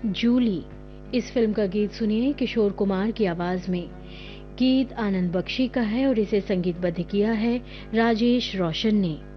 जूली इस फिल्म का गीत सुनिए किशोर कुमार की आवाज में। गीत आनंद बख्शी का है और इसे संगीतबद्ध किया है राजेश रोशन ने।